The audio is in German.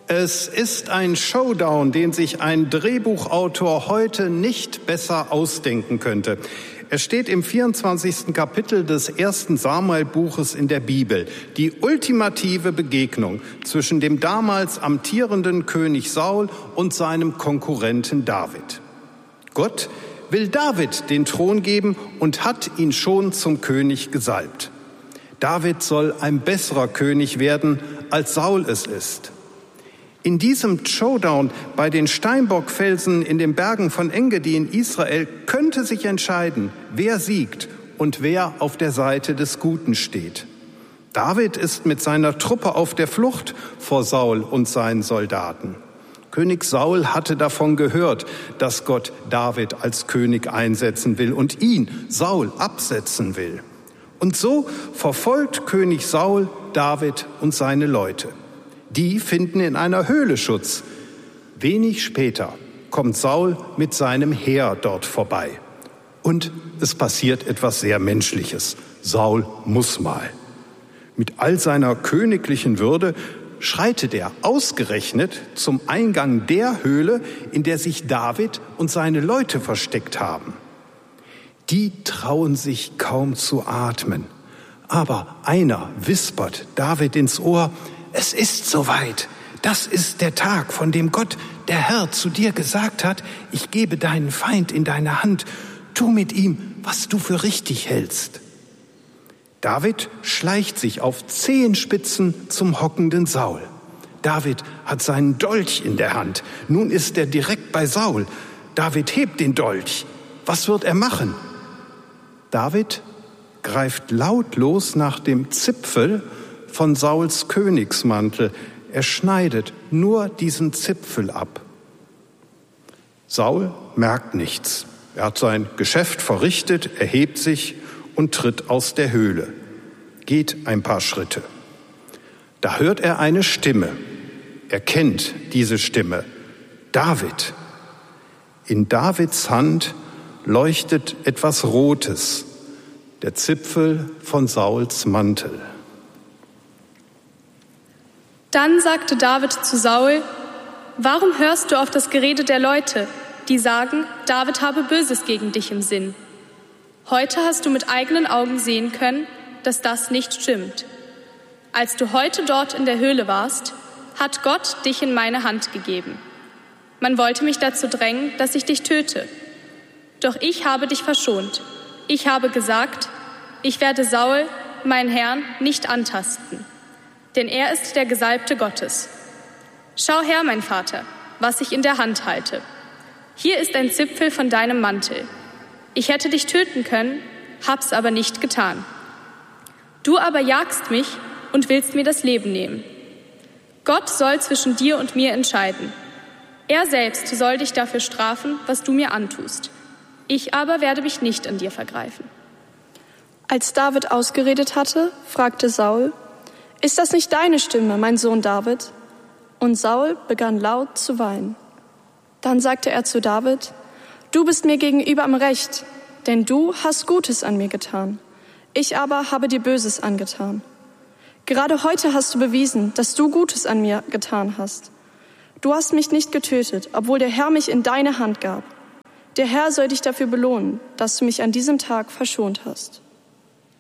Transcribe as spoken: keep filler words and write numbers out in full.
Es ist ein Showdown, den sich ein Drehbuchautor heute nicht besser ausdenken könnte. Er steht im vierundzwanzigsten Kapitel des ersten Samuel-Buches in der Bibel. Die ultimative Begegnung zwischen dem damals amtierenden König Saul und seinem Konkurrenten David. Gott will David den Thron geben und hat ihn schon zum König gesalbt. David soll ein besserer König werden, als Saul es ist. In diesem Showdown bei den Steinbockfelsen in den Bergen von Engedi in Israel könnte sich entscheiden, wer siegt und wer auf der Seite des Guten steht. David ist mit seiner Truppe auf der Flucht vor Saul und seinen Soldaten. König Saul hatte davon gehört, dass Gott David als König einsetzen will und ihn, Saul, absetzen will. Und so verfolgt König Saul David und seine Leute. Die finden in einer Höhle Schutz. Wenig später kommt Saul mit seinem Heer dort vorbei. Und es passiert etwas sehr Menschliches. Saul muss mal. Mit all seiner königlichen Würde schreitet er ausgerechnet zum Eingang der Höhle, in der sich David und seine Leute versteckt haben. Die trauen sich kaum zu atmen. Aber einer wispert David ins Ohr: Es ist soweit. Das ist der Tag, von dem Gott, der Herr, zu dir gesagt hat: Ich gebe deinen Feind in deine Hand. Tu mit ihm, was du für richtig hältst. David schleicht sich auf Zehenspitzen zum hockenden Saul. David hat seinen Dolch in der Hand. Nun ist er direkt bei Saul. David hebt den Dolch. Was wird er machen? David greift lautlos nach dem Zipfel von Sauls Königsmantel. Er schneidet nur diesen Zipfel ab. Saul merkt nichts. Er hat sein Geschäft verrichtet, erhebt sich und tritt aus der Höhle, geht ein paar Schritte. Da hört er eine Stimme. Er kennt diese Stimme. David. In Davids Hand leuchtet etwas Rotes, der Zipfel von Sauls Mantel. Dann sagte David zu Saul: Warum hörst du auf das Gerede der Leute, die sagen, David habe Böses gegen dich im Sinn? Heute hast du mit eigenen Augen sehen können, dass das nicht stimmt. Als du heute dort in der Höhle warst, hat Gott dich in meine Hand gegeben. Man wollte mich dazu drängen, dass ich dich töte. Doch ich habe dich verschont. Ich habe gesagt, ich werde Saul, meinen Herrn, nicht antasten. Denn er ist der Gesalbte Gottes. Schau her, mein Vater, was ich in der Hand halte. Hier ist ein Zipfel von deinem Mantel. Ich hätte dich töten können, hab's aber nicht getan. Du aber jagst mich und willst mir das Leben nehmen. Gott soll zwischen dir und mir entscheiden. Er selbst soll dich dafür strafen, was du mir antust. Ich aber werde mich nicht an dir vergreifen. Als David ausgeredet hatte, fragte Saul: Ist das nicht deine Stimme, mein Sohn David? Und Saul begann laut zu weinen. Dann sagte er zu David: Du bist mir gegenüber im Recht, denn du hast Gutes an mir getan. Ich aber habe dir Böses angetan. Gerade heute hast du bewiesen, dass du Gutes an mir getan hast. Du hast mich nicht getötet, obwohl der Herr mich in deine Hand gab. Der Herr soll dich dafür belohnen, dass du mich an diesem Tag verschont hast.